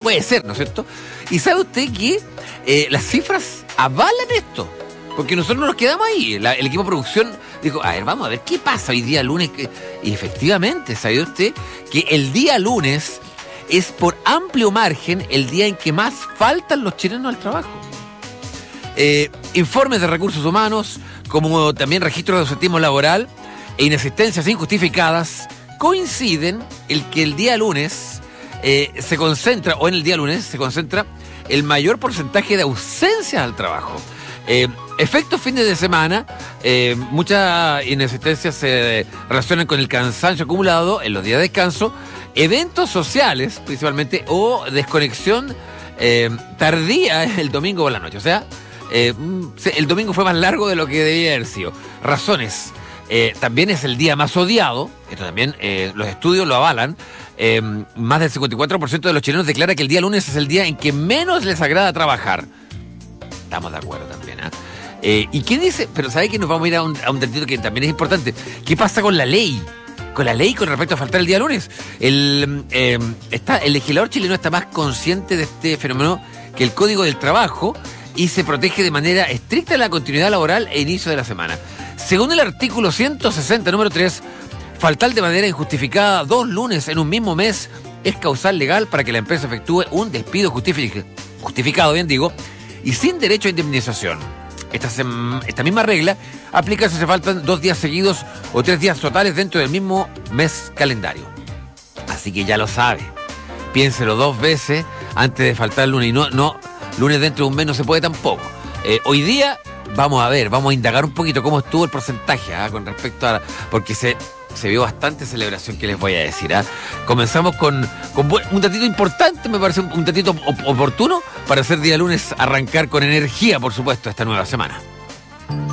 puede ser, ¿no es cierto? Y sabe usted que las cifras avalan esto. Porque nosotros no nos quedamos ahí. El equipo de producción dijo, a ver, vamos a ver qué pasa hoy día lunes. Y efectivamente, ¿sabe usted que el día lunes es por amplio margen el día en que más faltan los chilenos al trabajo? Informes de recursos humanos, como también registros de ausentismo laboral e inasistencias injustificadas, coinciden en que el día lunes se concentra el mayor porcentaje de ausencias al trabajo. Efectos fines de semana, muchas inasistencias se relacionan con el cansancio acumulado en los días de descanso, eventos sociales principalmente, o desconexión tardía el domingo por la noche. O sea, el domingo fue más largo de lo que debía haber sido. Razones. También es el día más odiado, esto también los estudios lo avalan. Más del 54% de los chilenos declara que el día lunes es el día en que menos les agrada trabajar. Estamos de acuerdo también, ¿eh? ¿Y qué dice? Pero ¿sabe que nos vamos a ir a un tantito que también es importante? ¿Qué pasa con la ley? Con respecto a faltar el día lunes. El legislador chileno está más consciente de este fenómeno que el Código del Trabajo y se protege de manera estricta la continuidad laboral e inicio de la semana. Según el artículo 160, número 3, faltar de manera injustificada 2 lunes en un mismo mes es causal legal para que la empresa efectúe un despido justificado, y sin derecho a indemnización. Esta misma regla aplica si se faltan 2 días seguidos o 3 días totales dentro del mismo mes calendario. Así que ya lo sabe. Piénselo 2 veces antes de faltar el lunes. Y no, lunes dentro de un mes no se puede tampoco. Hoy día vamos a indagar un poquito cómo estuvo el porcentaje con respecto a... Porque se vio bastante celebración, que les voy a decir. Comenzamos con un datito importante, me parece un datito oportuno para hacer día lunes arrancar con energía, por supuesto, esta nueva semana.